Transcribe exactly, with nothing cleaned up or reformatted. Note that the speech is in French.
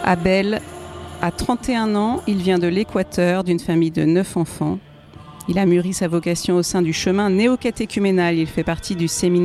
Abel a trente et un ans, il vient de l'Équateur, d'une famille de neuf enfants. Il a mûri sa vocation au sein du chemin néo-catéchuménal. Il fait partie du séminaire